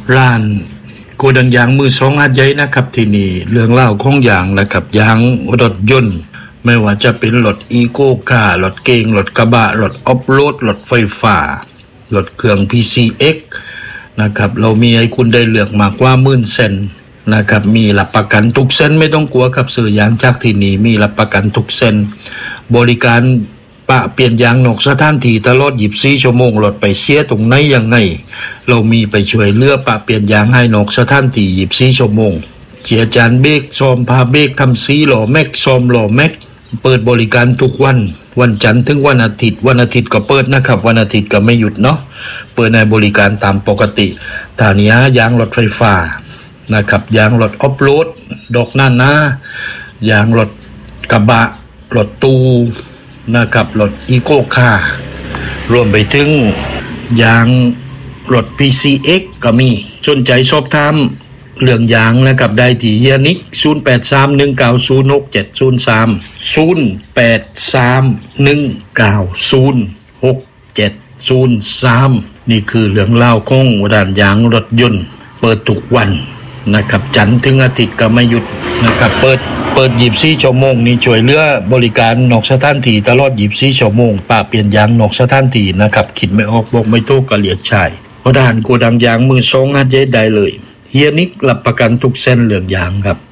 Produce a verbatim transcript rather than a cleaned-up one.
ร้านโกดังยางมือสองหัดใหญ่นะครับที่นี่เรื่องเล่าของยางนะครับยางรถยนต์ไม่ว่าจะเป็นรถอีโก้คาร์รถเก๋งรถกระบะรถออฟโรดรถไฟฟ้ารถเครื่อง พี ซี เอ็กซ์ นะครับเรามีให้คุณได้เลือกมากกว่าหมื่นเส้นนะครับมีรับประกันทุกเส้นไม่ต้องกลัวครับซื้อยางจากที่นี่มีรับประกันทุกเส้นบริการปะเปลี่ยนยางนอกสถานที่ตลอดยี่สิบสี่ชั่วโมงรถไปเสียตรงไหนยังไงเรามีไปช่วยเหลือปะเปลี่ยนยางให้นอกสถานที่ยี่สิบสี่ชั่วโมงเจียจานเบรกซ่อมพาเบรกทำสีหล่อแม็กซ่อมหล่อแม็กเปิดบริการทุกวันวันจันทร์ถึงวันอาทิตย์วันอาทิตย์ก็เปิดนะครับวันอาทิตย์ก็ไม่หยุดเนาะเปิดในบริการตามปกติฐานียางรถไฟฟ้านะครับยางรถออฟโรดดอกหน้าหน้ายางรถกระบะรถตูนะครับรถอีโก้คาร์รวมไปถึงยางรถ พี ซี เอ็กซ์ ก็มีสนใจสอบถามเรื่องยางนะครับได้ที่เฮียนิกศูนย์ แปด สาม หนึ่ง เก้า ศูนย์ หก เจ็ด ศูนย์ สาม ศูนย์ แปด สาม หนึ่ง เก้า ศูนย์ หก เจ็ด ศูนย์ สามนี่คือเรื่องเล่าของร้านยางรถยนต์เปิดทุกวันนะครับจันทร์ถึงอาทิตย์ก็ไม่หยุดนะครับเปิดเปิดยี่สิบสี่ชั่วโมงนี่ช่วยเหลือบริการนอกสถานที่ตลอดยี่สิบสี่ชั่วโมงปะเปลี่ยนยางนอกสถานที่นะครับคิดไม่ออกบอกไม่ถูกก็เรียกชายร้านโกดังยางมือสองหัดใหญ่ได้เลยเฮียนิกรับประกันทุกเส้นเหลืองยางครับ